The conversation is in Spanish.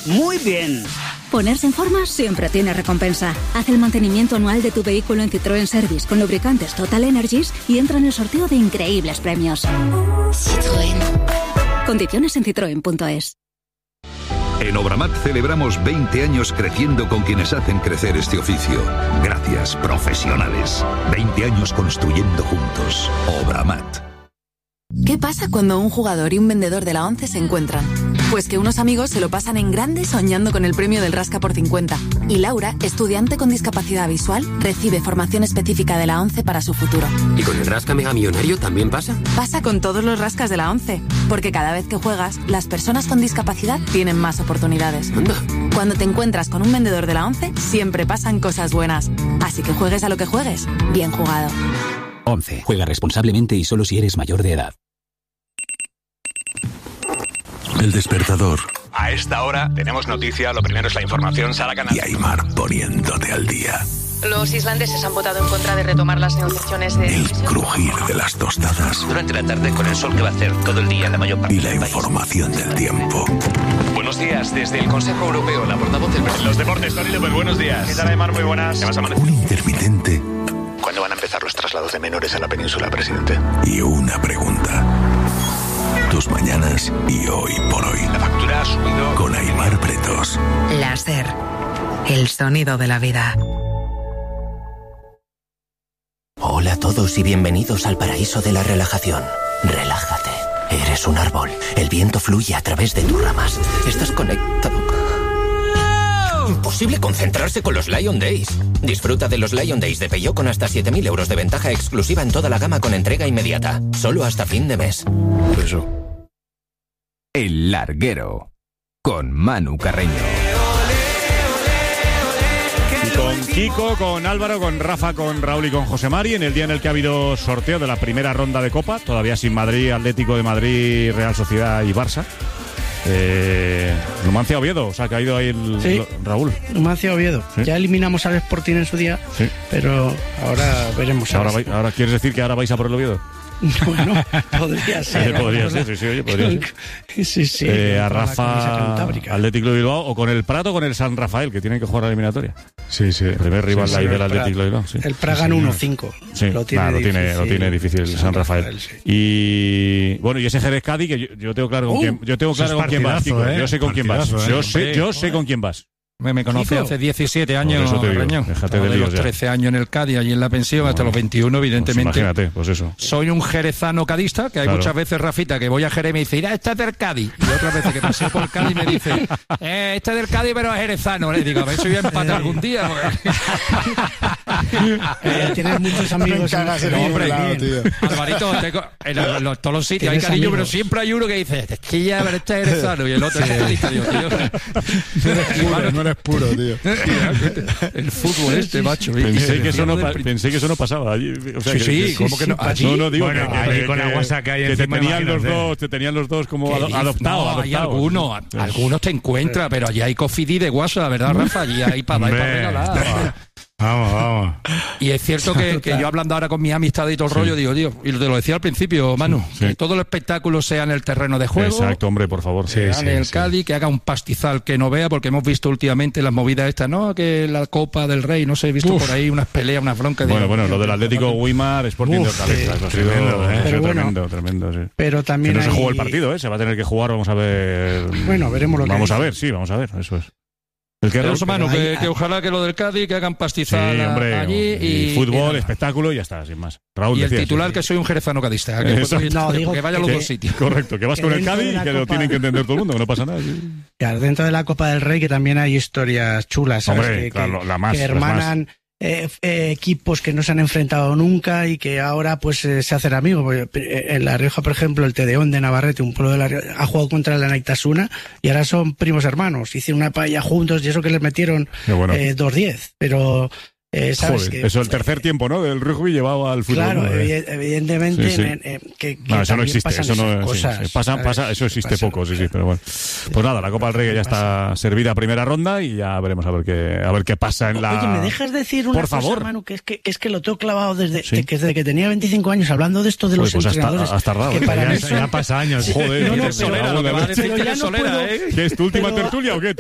Muy bien. Ponerse en forma siempre tiene recompensa. Haz el mantenimiento anual de tu vehículo en Citroën Service con lubricantes Total Energies y entra en el sorteo de increíbles premios. Citroën. Condiciones en citroen.es. En Obramat celebramos 20 años creciendo con quienes hacen crecer este oficio. Gracias, profesionales. 20 años construyendo juntos. Obramat. ¿Qué pasa cuando un jugador y un vendedor de la ONCE se encuentran? Pues que unos amigos se lo pasan en grande soñando con el premio del Rasca por 50. Y Laura, estudiante con discapacidad visual, recibe formación específica de la ONCE para su futuro. ¿Y con el Rasca Mega Millonario también pasa? Pasa con todos los rascas de la ONCE. Porque cada vez que juegas, las personas con discapacidad tienen más oportunidades. Anda. Cuando te encuentras con un vendedor de la ONCE, siempre pasan cosas buenas. Así que juegues a lo que juegues, bien jugado. 11. Juega responsablemente y solo si eres mayor de edad. El despertador. A esta hora tenemos noticia, lo primero es la información, Sara Canal. Y Aimar poniéndote al día. Los islandeses han votado en contra de retomar las negociaciones de... El crujir de las tostadas. Durante la tarde con el sol que va a hacer todo el día en la mayor parte Y la del país. información del tiempo. Buenos días, desde el Consejo Europeo, la portavoz del presidente. Los deportes, Tony López, buenos días. ¿Qué tal, Aimar? Muy buenas. ¿Qué vas a amanecer? Un intermitente. ¿Cuándo van a empezar los traslados de menores a la península, presidente? Y una pregunta. Tus mañanas y hoy por hoy. La factura ha subido. Con Aimar Pretos. Láser. El sonido de la vida. Hola a todos y bienvenidos al paraíso de la relajación. Relájate. Eres un árbol. El viento fluye a través de tus ramas. Estás conectado. Imposible concentrarse con los Lion Days. Disfruta de los Lion Days de Peugeot con hasta 7.000 euros de ventaja exclusiva en toda la gama con entrega inmediata. Solo hasta fin de mes. Eso. El Larguero, con Manu Carreño. Y con Kiko, con Álvaro, con Rafa, con Raúl y con José Mari, en el día en el que ha habido sorteo de la primera ronda de Copa, todavía sin Madrid, Atlético de Madrid, Real Sociedad y Barça. Numancia Oviedo, o sea, ha caído ahí Raúl. Numancia Oviedo. ¿Sí? Ya eliminamos al Sporting en su día, Sí. pero ahora veremos. Ahora quieres decir que ahora vais a por el Oviedo. Bueno, podría ser. Podría ser, sí, oye, podría ser. Sí. A Rafa, Atlético de Bilbao, o con el Prat o con el San Rafael, que tienen que jugar la eliminatoria. Sí. El primer rival Sí, ahí del el Atlético de Bilbao. Sí. El Praga en 1-5. Sí, lo tiene difícil el San Rafael. Sí. Y bueno, y ese Jerez Cádiz, que yo tengo claro con quién. Yo tengo claro con quién vas, Kiko. Yo sé con quién vas. Yo sé con quién vas. Me conoce hace 17 años, Por eso te digo, Reñón. déjate de De los líos ya. 13 años en el Cádiz, allí en la pensión, hasta los 21, evidentemente. Pues imagínate, pues eso. Soy un jerezano cadista, que hay Claro. muchas veces, Rafita, que voy a Jerez y me dice, irá, este es del Cádiz. Y otras veces que pasé por Cádiz me dice, este es del Cádiz, pero es jerezano. Le digo, a ver si voy a empatar algún día. Tienes muchos amigos. Hombre, Alvarito, todos los sitios hay cariño, amigos. pero siempre hay uno que dice, es que ya, pero este es jerezano. Y el otro es cadista. Digo, tío. No eres puro, tío. El fútbol macho. Pensé que eso no pasaba allí. O sea, Sí, ¿cómo que no? Allí, No, digo bueno, allí con Aguasaca y que te encima, tenían los dos como ¿Qué dices? adoptados. No, hay algunos te encuentras, pero allí hay cofidí de guasa, ¿verdad, Rafa? Allí hay para dar y para regalar. Vamos. Y es cierto que yo hablando ahora con mi amistad y todo el rollo, digo, tío, y te lo decía al principio, Manu, que todo el espectáculo sea en el terreno de juego. Exacto, hombre, por favor. En el Cádiz, que haga un pastizal que no vea, porque hemos visto últimamente las movidas estas, ¿no? Que la Copa del Rey, no sé, he visto por ahí unas peleas, unas broncas. Bueno, lo del Atlético Weimar, Sporting de Hortaleza, eso ha sido tremendo, sí. Pero también no se hay... jugó el partido, se va a tener que jugar, vamos a ver. Bueno, veremos lo que Vamos hay. a ver, eso es. Pero Manu, que ojalá que lo del Cádiz, que hagan pastizal allí y fútbol, espectáculo y ya está, sin más. Raúl, y el decías, titular sí. que soy un jerezano cadista, que vaya a los dos sitios. Correcto, que vas con el Cádiz y que lo tienen que entender todo el mundo, que no pasa nada. Claro, dentro de la Copa del Rey que también hay historias chulas, ¿sabes? Hombre, claro, que hermanan equipos que no se han enfrentado nunca y que ahora pues se hacen amigos. En La Rioja, por ejemplo, el Tedeón de Navarrete, un pueblo de La Rioja, ha jugado contra el Anaitasuna y ahora son primos hermanos. Hicieron una paella juntos y eso que les metieron 2-10. Pero ¿sabes? Joder, eso el tercer tiempo, ¿no? Del rugby llevado al fútbol. Claro, ¿no? evidentemente que no, eso no existe, eso no cosas, pasa, eso existe poco, sí, pero bueno. Pues nada, la Copa del Rey ya está servida a primera ronda y ya veremos a ver qué pasa en la. Oye, ¿me dejas decir una cosa, Manu? Que es que lo tengo clavado desde que tenía 25 años hablando de esto de los entrenadores. Has tardado. Que para mí ya pasa años. Joder, Solera, lo que va a decir que es Solera, ¿eh? ¿Qué es tu última tertulia o qué?